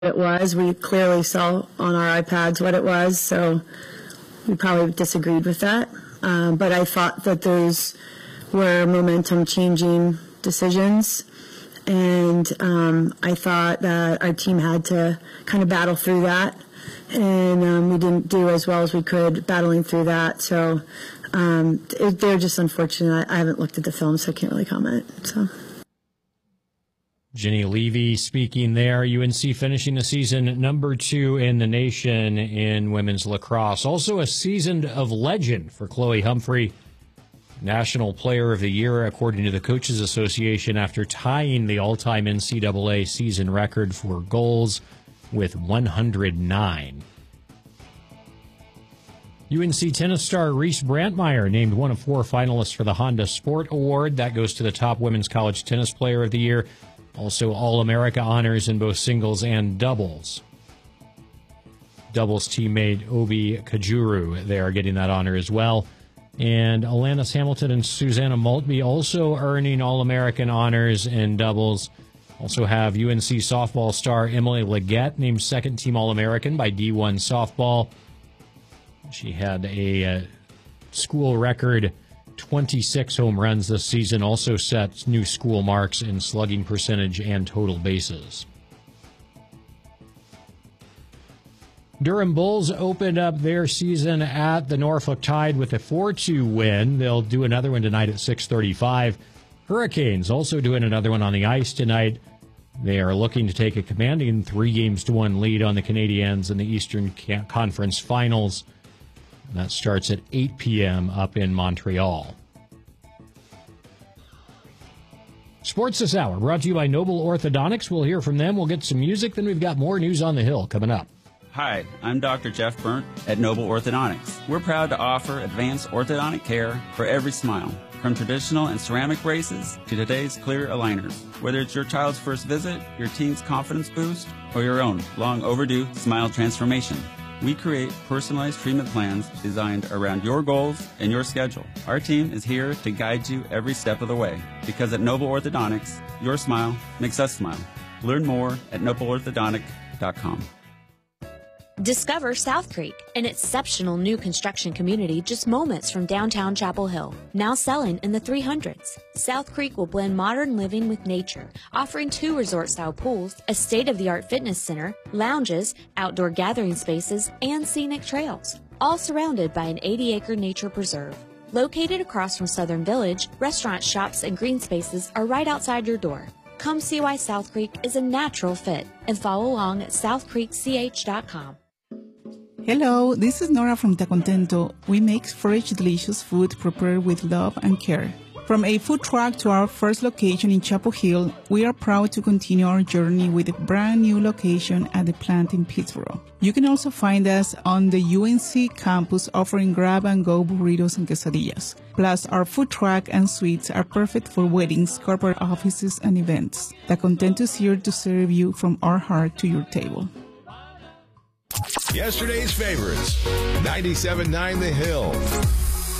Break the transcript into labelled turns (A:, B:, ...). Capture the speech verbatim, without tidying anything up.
A: it was. We clearly saw on our iPads what it was, so we probably disagreed with that. Um, but I thought that those were momentum-changing decisions, and um, I thought that our team had to kind of battle through that, and um, we didn't do as well as we could battling through that. So um, it, they're just unfortunate. I, I haven't looked at the film, so I can't really comment. So.
B: Ginny Levy speaking there. U N C finishing the season number two in the nation in women's lacrosse. Also a season of legend for Chloe Humphrey, National Player of the Year, according to the Coaches Association, after tying the all-time N C double A season record for goals with one hundred nine. U N C tennis star Reese Brantmeyer named one of four finalists for the Honda Sport Award. That goes to the top women's college tennis player of the year. Also All-America honors in both singles and doubles. Doubles teammate Obi Kajuru, they are getting that honor as well. And Alanis Hamilton and Susanna Maltby also earning All-American honors in doubles. Also have U N C softball star Emily Leggett named second-team All-American by D one Softball. She had a uh, school record twenty-six home runs this season, also sets new school marks in slugging percentage and total bases. Durham Bulls opened up their season at the Norfolk Tide with a four two win. They'll do another one tonight at six thirty-five. Hurricanes also doing another one on the ice tonight. They are looking to take a commanding three games to one lead on the Canadiens in the Eastern Conference Finals. That starts at eight p.m. up in Montreal. Sports this hour brought to you by Noble Orthodontics. We'll hear from them. We'll get some music. Then we've got more news on the Hill coming up.
C: Hi, I'm Doctor Jeff Burnt at Noble Orthodontics. We're proud to offer advanced orthodontic care for every smile, from traditional and ceramic braces to today's clear aligners. Whether it's your child's first visit, your teen's confidence boost, or your own long overdue smile transformation, we create personalized treatment plans designed around your goals and your schedule. Our team is here to guide you every step of the way, because at Noble Orthodontics, your smile makes us smile. Learn more at noble orthodontic dot com.
D: Discover South Creek, an exceptional new construction community just moments from downtown Chapel Hill. Now selling in the three hundreds. South Creek will blend modern living with nature, offering two resort-style pools, a state-of-the-art fitness center, lounges, outdoor gathering spaces, and scenic trails, all surrounded by an eighty-acre nature preserve. Located across from Southern Village, restaurants, shops, and green spaces are right outside your door. Come see why South Creek is a natural fit and follow along at south creek c h dot com.
E: Hello, this is Nora from Ta Contento. We make fresh, delicious food prepared with love and care. From a food truck to our first location in Chapel Hill, we are proud to continue our journey with a brand new location at the plant in Pittsboro. You can also find us on the U N C campus offering grab-and-go burritos and quesadillas. Plus, our food truck and suites are perfect for weddings, corporate offices, and events. Ta Contento is here to serve you from our heart to your table.
F: Yesterday's favorites, ninety-seven point nine The Hill.